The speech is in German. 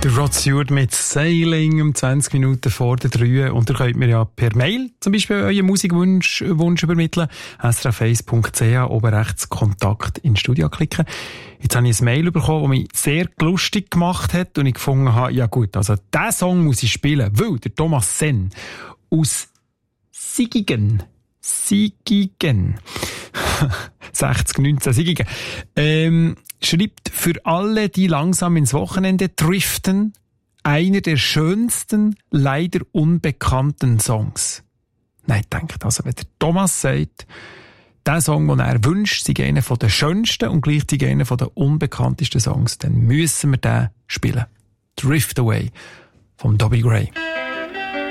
Der Rod Stewart mit Sailing um 20 Minuten vor der 3. Und ihr könnt mir ja per Mail zum Beispiel euren Musikwunsch übermitteln. srf1.ch, oben rechts Kontakt ins Studio klicken. Jetzt habe ich ein Mail bekommen, das mich sehr lustig gemacht hat und ich gefunden habe, ja gut, also diesen Song muss ich spielen, weil der Thomas Senn aus Sigigen 19 Sigigen, schreibt für alle, die langsam ins Wochenende driften, einer der schönsten, leider unbekannten Songs. Nein, denkt, also wenn der Thomas sagt, der Song, den er wünscht, sei einer der schönsten und gleichzeitig einer der unbekanntesten Songs, dann müssen wir den spielen. Drift Away vom Dobby Gray.